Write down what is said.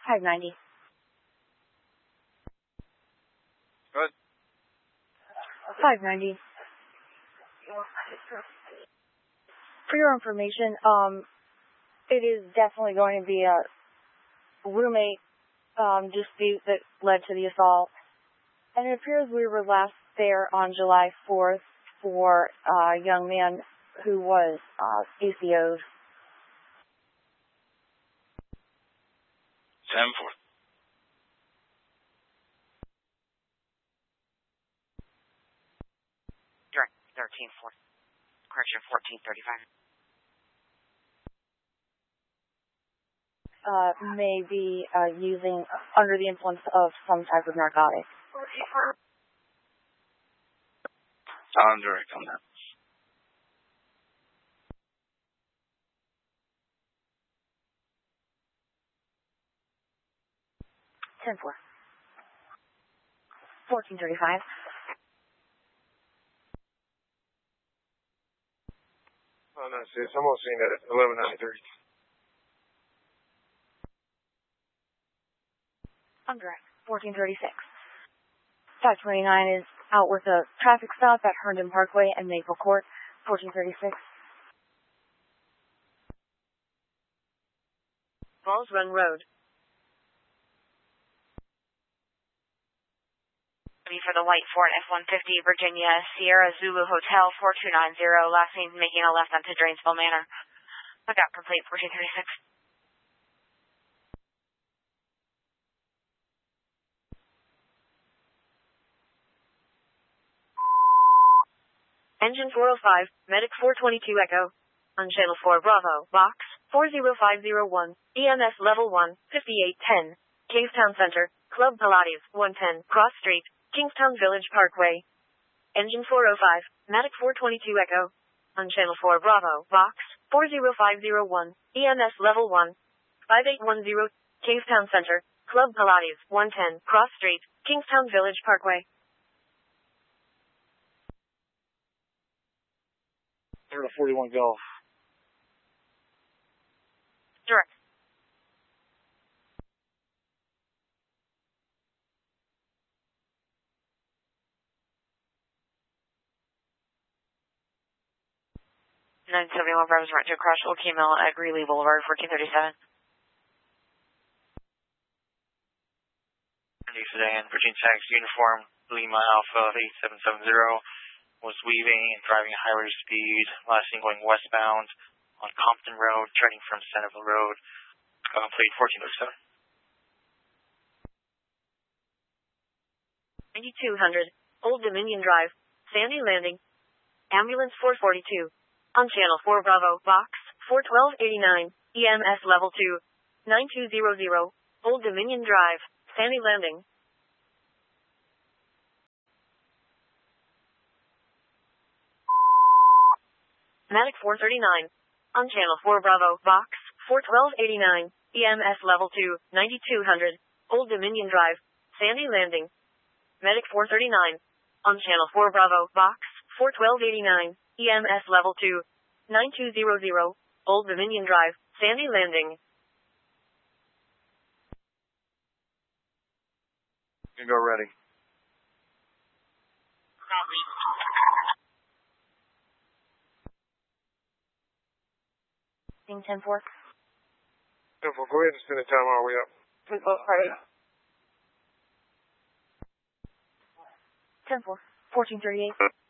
590. Good. 590. For your information, it is definitely going to be a roommate dispute that led to the assault. And it appears we were last there on July 4th for a young man who was ACO'd. 10-4. Direct 13-4. Correction 1435. May be using under the influence of some type of narcotic. I'm direct on that. Ten four. 1435. Oh, no, sis. I'm on scene at 1193. I'm direct. 1436. 529 is out with a traffic stop at Herndon Parkway and Maple Court. 1436. Falls Run Road. For the white Ford F-150, Virginia, Sierra Zulu Hotel 4290, last name making a left onto Drainsville Manor. Lookout complete 1436. Engine 405, Medic 422 Echo. On Channel 4 Bravo, Box 40501, EMS Level 1, 5810. Kingstown Center, Club Pilates, 110, Cross Street, Kingstown Village Parkway. Engine 405, Medic 422 Echo. On Channel 4 Bravo, Box 40501, EMS Level 1, 5810, Kingstown Center, Club Pilates, 110, Cross Street, Kingstown Village Parkway. Turn to 41 Golf. Direct. Nine 71 Bravo's right to crash Old Camel at Greeley Boulevard, 1437. Sedan, Virginia Tax Uniform, Lima Alpha 8770, was weaving and driving at high rate of speed, last seen going westbound on Compton Road, turning from Centerville Road, plate 1407. 9200, Old Dominion Drive, Sandy Landing. Ambulance 442. On Channel 4 Bravo, Box 41289, EMS Level 2, 9200, Old Dominion Drive, Sandy Landing. Medic 439. On Channel 4 Bravo, Box 41289, EMS Level 2, 9200, Old Dominion Drive, Sandy Landing. Medic 439. On Channel 4 Bravo, Box 41289, EMS Level 2, 9200, Old Dominion Drive, Sandy Landing. You go ready. 10-4. 10-4, go ahead and send the time all the way up. 10-4. 1438.